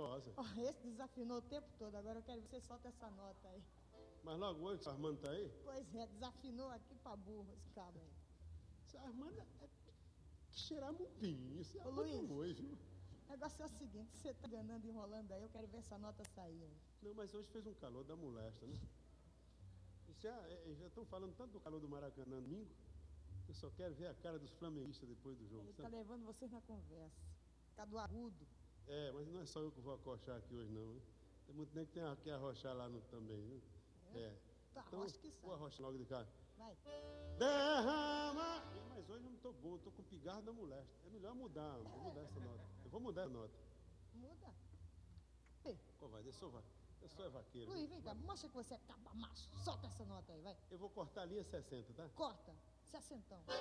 Goza. Ó, esse desafinou o tempo todo, agora eu quero que você solta essa nota aí. Mas logo hoje, o Armando tá aí? Pois é, desafinou aqui pra burro esse cabo aí. Esse Armando é que cheirar mupim. Esse Ô, Armando é Luiz. nojo, viu? O negócio é o seguinte, você tá enganando, enrolando aí, eu quero ver essa nota sair aí. Não, mas hoje fez um calor da molesta, né? Já estão falando tanto do calor do Maracanã domingo, que eu só quero ver a cara dos flamenguistas depois do jogo. Ele tá Sabe? levando vocês na conversa. Tá do agudo. É, mas não é só eu que vou acochar aqui hoje, não. Hein? Tem muito nem que tem que arrochar lá também, viu? É. Tá, Então, acho que sai. vou arrochar logo de cá. Vai. Derrama! Mas hoje eu não estou bom, estou com pigarro da molesta. É melhor mudar essa nota. Eu vou mudar a nota. Muda. Ei, Covarde, eu sou vaqueiro. Luiz, vem cá, mostra que você é caba macho. Solta essa nota aí, vai. Eu vou cortar a linha 60, tá? Corta. 60.